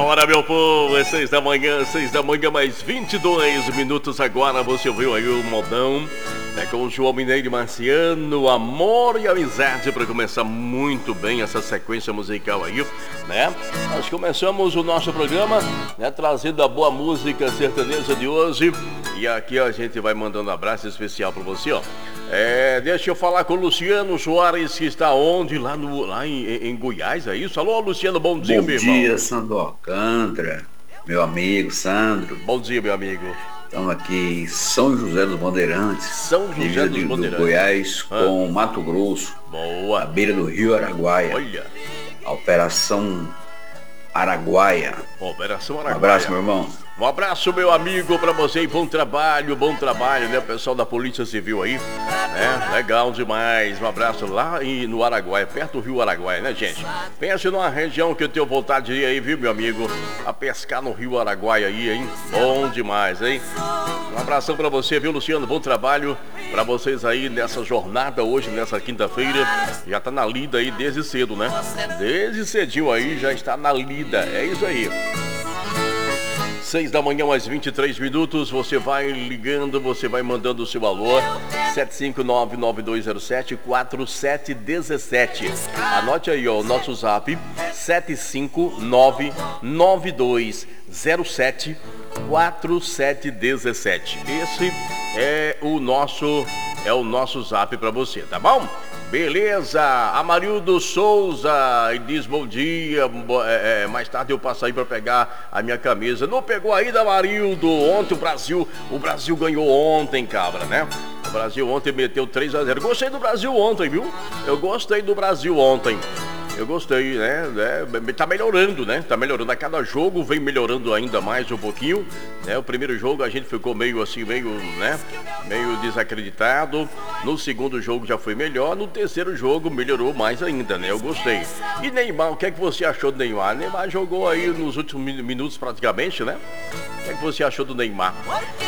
hora, meu povo, é 6 da manhã, mais 22 minutos agora. Você ouviu aí o modão, né, com o João Mineiro e Marciano, Amor e Amizade, para começar muito bem essa sequência musical aí, né? Nós começamos o nosso programa, né, trazendo a boa música sertaneja de hoje. E aqui a gente vai mandando um abraço especial para você, ó. Deixa eu falar com o Luciano Soares, que está onde? Lá em Goiás, é isso? Alô, Luciano, bom dia, meu irmão. Bom dia, Sandro Alcântara, meu amigo Sandro. Bom dia, meu amigo. Estamos aqui em São José dos Bandeirantes. São José dos Bandeirantes. Do Goiás com Mato Grosso. Boa. À beira do Rio Araguaia. Olha. A Operação Araguaia. Operação Araguaia. Um abraço, meu irmão. Um abraço, meu amigo, pra você e bom trabalho, né? O pessoal da Polícia Civil aí, né? Legal demais. Um abraço lá no Araguaia, perto do Rio Araguaia, né, gente? Pense numa região que eu tenho vontade de ir aí, viu, meu amigo? A pescar no Rio Araguaia aí, hein? Bom demais, hein? Um abração pra você, viu, Luciano? Bom trabalho pra vocês aí nessa jornada hoje, nessa quinta-feira. Já tá na lida aí desde cedo, né? Desde cedinho aí já está na lida. É isso aí. 6 da manhã, mais 23 minutos, você vai ligando, você vai mandando o seu alô, 759-9207-4717. Anote aí, ó, o nosso zap, 759-9207-4717. Esse é o nosso zap para você, tá bom? Beleza, Amarildo Souza diz bom dia, mais tarde eu passo aí para pegar a minha camisa. Não pegou ainda, Amarildo? Ontem o Brasil ganhou ontem, cabra, né? O Brasil ontem meteu 3-0. Gostei do Brasil ontem, viu? Eu gostei do Brasil ontem. Eu gostei, né? Tá melhorando, né? Tá melhorando. A cada jogo vem melhorando ainda mais um pouquinho, né? O primeiro jogo a gente ficou meio desacreditado. No segundo jogo já foi melhor. No terceiro jogo melhorou mais ainda, né? Eu gostei. E Neymar, o que é que você achou do Neymar? Neymar jogou aí nos últimos minutos praticamente, né? O que é que você achou do Neymar?